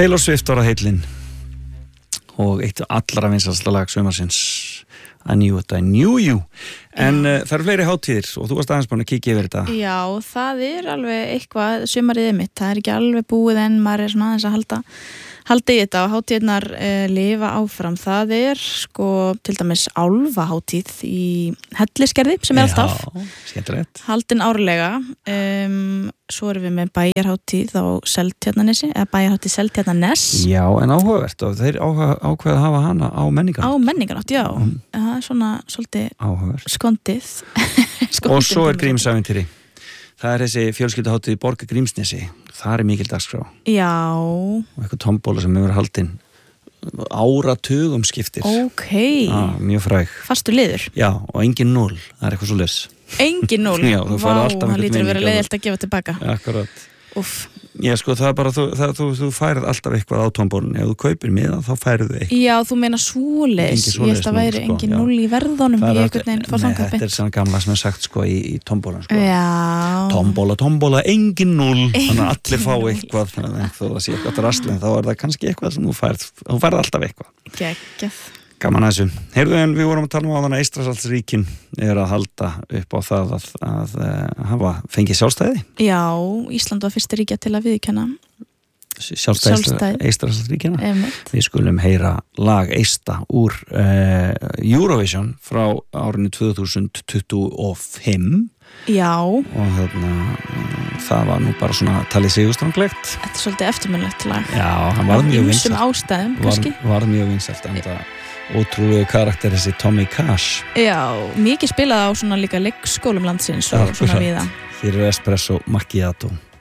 Taylor Swift var að heillin og eitt allra vinsælasta lag sumarsins I Knew It, I Knew You en það eru fleiri hátíðir og þú varst aðeins búin að kíkja yfir þetta. Já, það alveg eitthvað sumarið mitt, það ekki alveg búið en maður svona aðeins að halda í þetta og hátíðnar lifa áfram. Það sko til dæmis álfahátíð í Hellisgerði sem alltaf haldin árlega. Svo erum við með bæjarhátíð á Seltjarnarnesi eða bæjarhátíð Seltjarnarnes. Já, en áhugavert og þeir ákveða að hafa hana á menningarnátt. Á menningarnátt, já. Það svona svolítið skondið. Og svo Grímsævintýri. Það þessi fjölskylduhátíð í Borg Grímsnesi. Það mikil dagskrá. Já. Og eitthvað tombóla sem hefur haldin áratugum skiptir. Ókei. Mjög fræg. Fastur liður. Já, og engin 0. Það eitthvað svo les. Engin 0? Já, þú farið alltaf það lítur að vera leiðilt að gefa tilbaka. Akkurat. Úff. Já, sko, það bara, þú færið alltaf eitthvað á tombólunni. Ef þú kaupir miða, þá færið þau eitthvað. Já, þú meina svoleiðis. Ég veist að væri engin 0 í verðunum í einhvern veginn forþangað beint. Þetta svona gamla sem sagt, sko, í tombólan, sko. Já. Tombóla, engin 0. Þannig að allir fá eitthvað. Þó það sé eitthvað drastlinn, þá það kannski eitthvað sem þú færð alltaf eitthvað. Geggjað. Gaman að þessu. Heyrðu, en við vorum að tala á þann að Eystrasaltsríkin að halda upp á það að hafa fengið sjálfstæði. Já, Ísland var fyrsta ríkja til að viðurkenna sjálfstæði Eystrasaltsríkjanna. Einmitt. Við skulum heyra lag Eysta úr Eurovision frá árinu 2025. Já. Og það var nú bara svona talið sigurstranglegt. Þetta svolítið eftirminnilegt lag. Já, hann var mjög vinsælt. Ástæðum, kannski. Var mjög vinsælt, en það ótrúlegu karakter þessi Tommy Cash. Já, mikið spilað á svona líka leikskólum landsins og svona víða. Hér Espresso Macchiato.